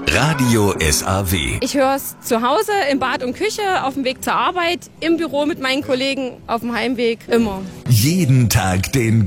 Radio SAW. Ich höre es zu Hause, im Bad und Küche, auf dem Weg zur Arbeit, im Büro mit meinen Kollegen, auf dem Heimweg, immer. Jeden Tag den